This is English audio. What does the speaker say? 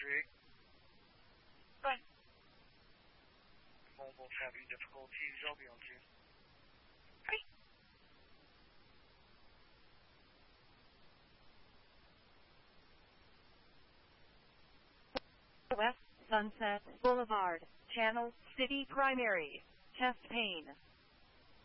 3. Bye. Mobile having difficulties. I'll be on soon. West Sunset Boulevard, Channel City Primary, chest pain.